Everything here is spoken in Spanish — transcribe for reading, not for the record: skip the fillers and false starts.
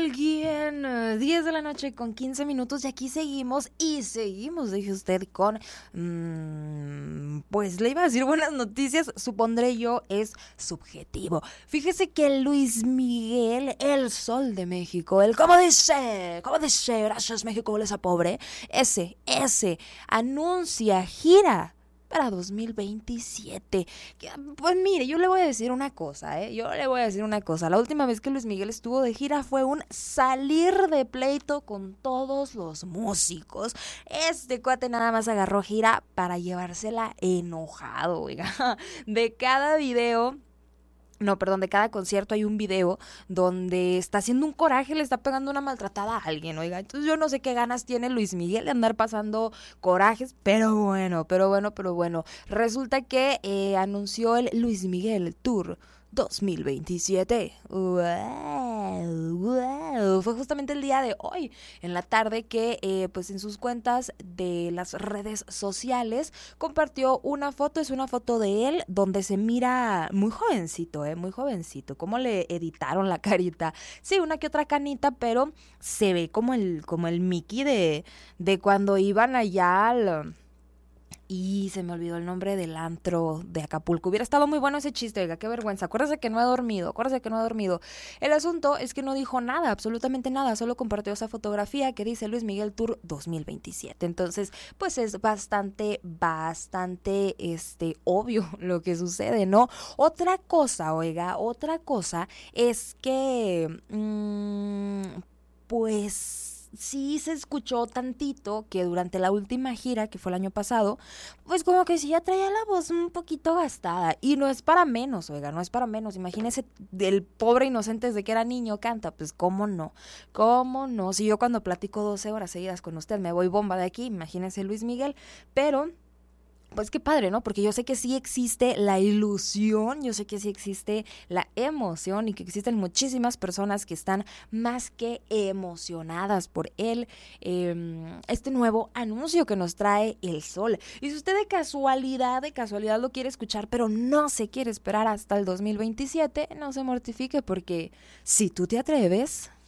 alguien? 10 de la noche con 15 minutos y aquí seguimos dije usted, con, pues le iba a decir buenas noticias, supondré yo, es subjetivo. Fíjese que Luis Miguel, el Sol de México, el ¿cómo dice? Gracias México, esa pobre, ese, anuncia gira para 2027. Pues mire, yo le voy a decir una cosa, La última vez que Luis Miguel estuvo de gira fue un salir de pleito con todos los músicos. Este cuate nada más agarró gira para llevársela enojado, oiga. De cada video... No, perdón, de cada concierto hay un video donde está haciendo un coraje, le está pegando una maltratada a alguien, oiga. Entonces yo no sé qué ganas tiene Luis Miguel de andar pasando corajes, pero bueno. Resulta que anunció el Luis Miguel Tour 2027. Wow. Fue justamente el día de hoy, en la tarde, que pues en sus cuentas de las redes sociales compartió una foto. Es una foto de él donde se mira muy jovencito, muy jovencito. Cómo le editaron la carita. Sí, una que otra canita, pero se ve como el Mickey de cuando iban allá al... Y se me olvidó el nombre del antro de Acapulco. Hubiera estado muy bueno ese chiste, oiga, qué vergüenza. Acuérdese que no he dormido. El asunto es que no dijo nada, absolutamente nada. Solo compartió esa fotografía que dice Luis Miguel Tour 2027. Entonces, pues es bastante obvio lo que sucede, ¿no? Otra cosa es que, pues... sí se escuchó tantito que durante la última gira, que fue el año pasado, pues como que sí ya traía la voz un poquito gastada. Y no es para menos, oiga, no es para menos. Imagínese, el pobre inocente desde que era niño canta, pues cómo no. Si yo cuando platico 12 horas seguidas con usted me voy bomba de aquí, imagínese Luis Miguel, pero... pues qué padre, ¿no? Porque yo sé que sí existe la ilusión, yo sé que sí existe la emoción y que existen muchísimas personas que están más que emocionadas por este nuevo anuncio que nos trae el Sol. Y si usted de casualidad lo quiere escuchar, pero no se quiere esperar hasta el 2027, no se mortifique, porque si tú te atreves...